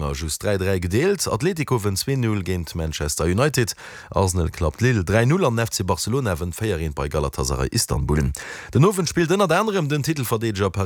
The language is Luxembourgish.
Nummer just 3-3 gedeelt. Atletico wen 2-0 géint Manchester United. Arsenal klappt Lille 3-0 an FC Barcelona wen 4 bei Galatasaray Istanbul. Den Owen spielt ënner anderem den Titelverdeger